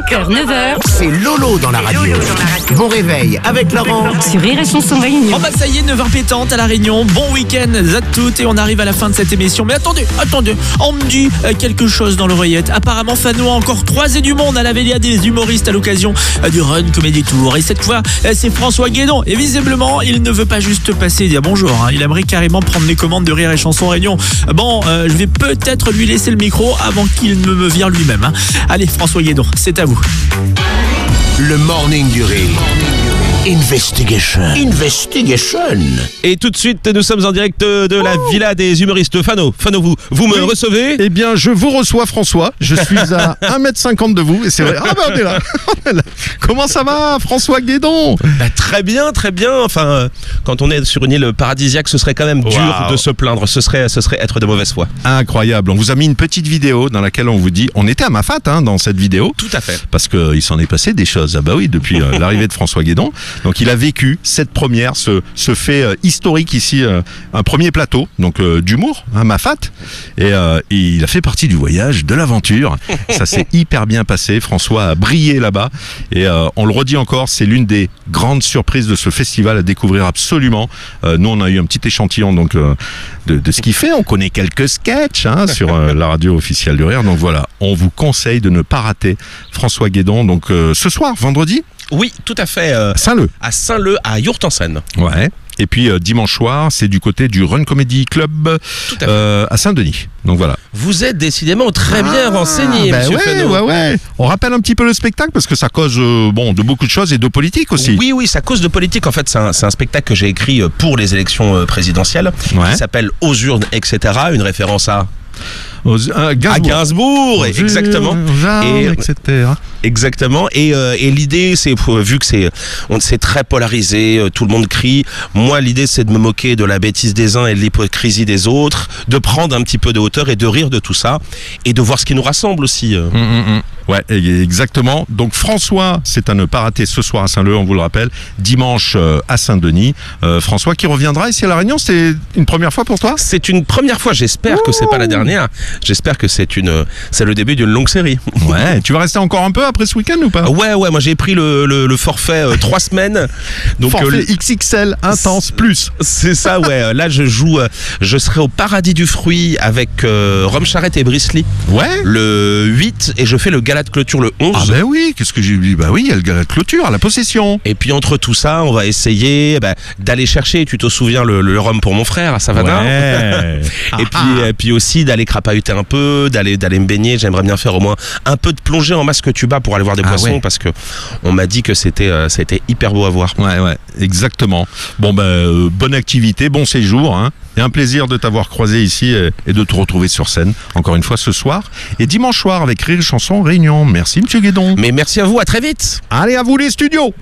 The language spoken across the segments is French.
5h, 9h. C'est Lolo dans la radio. Bon réveil avec Laurent. Sur Rire et Chanson Réunion. Oh bah ça y est, 9h pétante à La Réunion. Bon week-end à toutes et on arrive à la fin de cette émission. Mais attendez, on me dit quelque chose dans l'oreillette. Apparemment, Fano a encore croisé du monde à la Vélia des humoristes à l'occasion du Run Comedy Tour. Et cette fois, c'est François Guédon. Et visiblement, il ne veut pas juste passer et dire bonjour. Il aimerait carrément prendre les commandes de Rire et Chanson Réunion. Bon, je vais peut-être lui laisser le micro avant qu'il ne me vire lui-même. Allez, François Guédon, c'est à vous. Le morning du rire. Investigation. Et tout de suite, nous sommes en direct de la Villa des humoristes. Fano, vous me recevez? Eh bien, je vous reçois, François. Je suis à 1m50 de vous. Et c'est vrai. Ah, ben, on est là. Comment ça va, François Guédon? Bah, très bien. Enfin, quand on est sur une île paradisiaque, ce serait quand même dur de se plaindre. Ce serait être de mauvaise foi. Incroyable. On vous a mis une petite vidéo dans laquelle on vous dit... On était à Mafat, dans cette vidéo. Tout à fait. Parce qu'il s'en est passé des choses. Ah bah oui, depuis l'arrivée de François Guédon. Donc il a vécu cette première, ce fait historique ici, un premier plateau, donc d'humour, Mafat, et il a fait partie du voyage, de l'aventure. Ça s'est hyper bien passé. François a brillé là-bas, et on le redit encore, c'est l'une des grandes surprises de ce festival à découvrir absolument. Nous on a eu un petit échantillon donc de ce qu'il fait. On connaît quelques sketchs sur la radio officielle du rire. Donc voilà, on vous conseille de ne pas rater François Guédon. Donc ce soir, vendredi. Oui, tout à fait. Saint-Leu. À Saint-Leu, à Yourtes-en-Seine. Ouais. Et puis dimanche soir, c'est du côté du Run Comedy Club à Saint-Denis. Donc voilà. Vous êtes décidément très bien renseigné, monsieur Fano. Ouais. On rappelle un petit peu le spectacle parce que ça cause de beaucoup de choses et de politique aussi. Oui, ça cause de politique. En fait, c'est un spectacle que j'ai écrit pour les élections présidentielles qui s'appelle Aux urnes, etc. Une référence à Gainsbourg, exactement. Etc. Exactement. Et l'idée, c'est vu que c'est très polarisé, tout le monde crie. Moi, l'idée, c'est de me moquer de la bêtise des uns et de l'hypocrisie des autres, de prendre un petit peu de hauteur et de rire de tout ça, et de voir ce qui nous rassemble aussi. Ouais, exactement. Donc François, c'est à ne pas rater ce soir à Saint-Leu, on vous le rappelle. Dimanche à Saint-Denis. François qui reviendra ici à La Réunion. C'est une première fois pour toi? C'est une première fois. J'espère que c'est pas la dernière. J'espère que c'est le début d'une longue série. Ouais. Tu vas rester encore un peu après ce week-end ou pas? Ouais. Moi, j'ai pris le forfait 3 semaines. Donc forfait XXL intense plus. C'est ça, ouais. Là, je serai au Paradis du Fruit avec Rome Charrette et Brice Lee. Ouais. Le 8 et je fais le gala de clôture le 11. Ah ben oui, qu'est-ce que j'ai dit? Bah oui, il y a le gala de clôture à la Possession. Et puis entre tout ça, on va essayer d'aller chercher, tu te souviens, le rhum pour mon frère à Savannah. Ouais. Et puis aussi d'aller crapahuter un peu, d'aller me baigner. J'aimerais bien faire au moins un peu de plongée en masque tuba pour aller voir des poissons parce que on m'a dit que c'était hyper beau à voir. Ouais, exactement. Bon bonne activité, bon séjour, Et un plaisir de t'avoir croisé ici et de te retrouver sur scène, encore une fois ce soir. Et dimanche soir avec Rire et Chanson Réunion. Merci monsieur Guédon. Mais merci à vous, à très vite. Allez, à vous les studios.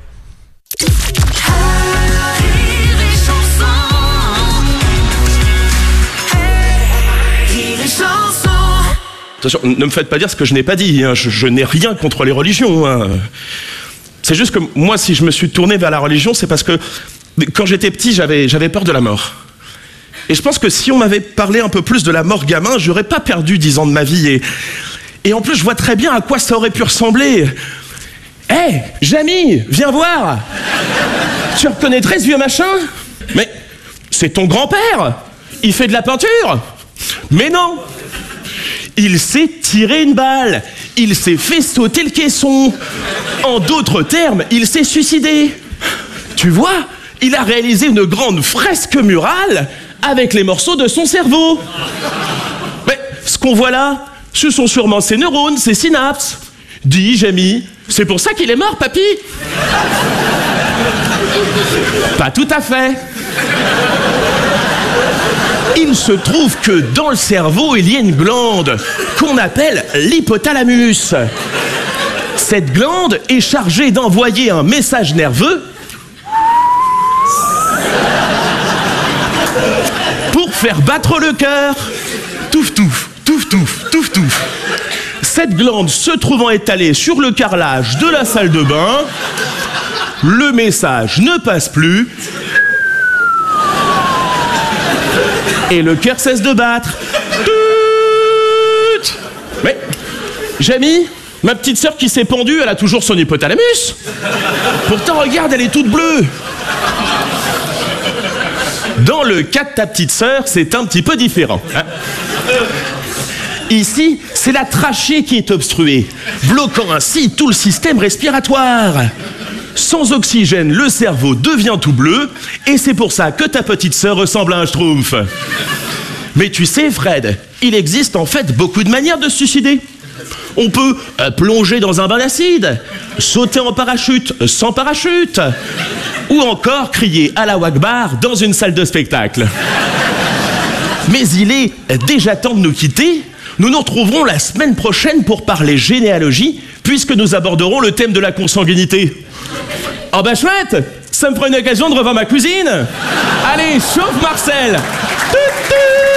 Attention, ne me faites pas dire ce que je n'ai pas dit. Je n'ai rien contre les religions. C'est juste que moi, si je me suis tourné vers la religion, c'est parce que quand j'étais petit, j'avais peur de la mort. Et je pense que si on m'avait parlé un peu plus de la mort gamin, j'aurais pas perdu 10 ans de ma vie. Et en plus, je vois très bien à quoi ça aurait pu ressembler. Hé, Jamy, viens voir. Tu reconnaîtrais ce vieux machin? Mais c'est ton grand-père. Il fait de la peinture. Mais non. Il s'est tiré une balle. Il s'est fait sauter le caisson. En d'autres termes, il s'est suicidé. Tu vois, il a réalisé une grande fresque murale avec les morceaux de son cerveau. Mais ce qu'on voit là, ce sont sûrement ses neurones, ses synapses. Dis, Jamy, c'est pour ça qu'il est mort, papy? Pas tout à fait. Il se trouve que dans le cerveau, il y a une glande qu'on appelle l'hypothalamus. Cette glande est chargée d'envoyer un message nerveux pour faire battre le cœur. Touf, touf, touf, touf, touf, touf. Cette glande se trouvant étalée sur le carrelage de la salle de bain, le message ne passe plus et le cœur cesse de battre. Mais, Jamy, Ma petite sœur qui s'est pendue, elle a toujours son hypothalamus. Pourtant, regarde, elle est toute bleue. Dans le cas de ta petite sœur, c'est un petit peu différent. Ici, c'est la trachée qui est obstruée, bloquant ainsi tout le système respiratoire. Sans oxygène, le cerveau devient tout bleu, et c'est pour ça que ta petite sœur ressemble à un schtroumpf. Mais tu sais, Fred, il existe en fait beaucoup de manières de se suicider. On peut plonger dans un bain d'acide, sauter en parachute sans parachute, ou encore crier Allahu Akbar dans une salle de spectacle. Mais il est déjà temps de nous quitter. Nous nous retrouverons la semaine prochaine pour parler généalogie, puisque nous aborderons le thème de la consanguinité. Oh bah chouette, ça me fera une occasion de revoir ma cousine. Allez, chauffe Marcel. Tout, tout.